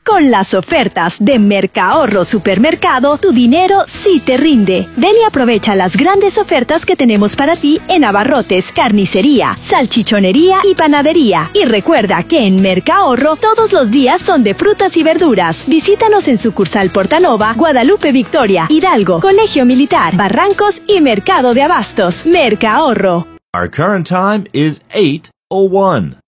Con las ofertas de Mercahorro Supermercado, tu dinero sí te rinde. Ven y aprovecha las grandes ofertas que tenemos para ti en abarrotes, carnicería, salchichonería y panadería. Y recuerda que en Mercahorro todos los días son de frutas y verduras. Visítanos en sucursal Portanova, Guadalupe Victoria, Hidalgo, Colegio Militar, Barrancos y Mercado de Abastos. Mercahorro. Our current time is 8:01.